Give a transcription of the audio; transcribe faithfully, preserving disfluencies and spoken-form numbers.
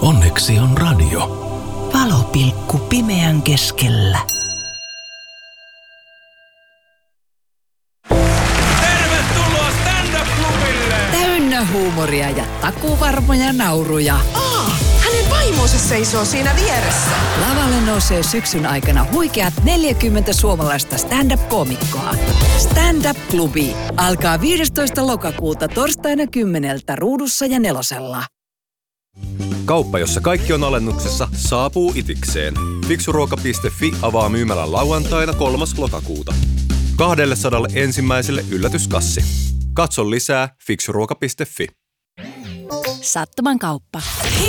Onneksi on radio. Valopilkku pimeän keskellä. Tervetuloa stand-up-klubille! Täynnä huumoria ja takuvarmoja nauruja. Aa, hänen vaimonsa seisoo siinä vieressä. Lavalle nousee syksyn aikana huikeat neljäkymmentä suomalaista stand-up-koomikkoa. Stand-up-klubi alkaa viidestoista lokakuuta torstaina kymmeneltä Ruudussa ja Nelosella. Kauppa, jossa kaikki on alennuksessa, saapuu itikseen. Fiksuruoka piste fi avaa myymälän lauantaina kolmas lokakuuta. kaksisataa ensimmäiselle yllätyskassi. Katso lisää fiksuruoka piste fi. Sattuman kauppa.